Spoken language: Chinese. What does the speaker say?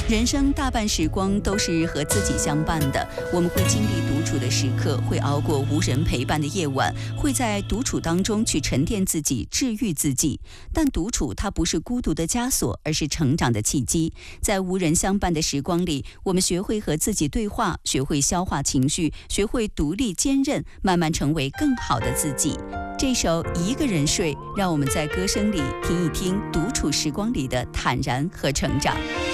人生大半时光都是和自己相伴的，我们会经历独处的时刻，会熬过无人陪伴的夜晚，会在独处当中去沉淀自己，治愈自己。但独处它不是孤独的枷锁，而是成长的契机。在无人相伴的时光里，我们学会和自己对话，学会消化情绪，学会独立坚韧，慢慢成为更好的自己。这首《一个人睡》，让我们在歌声里听一听独处时光里的坦然和成长。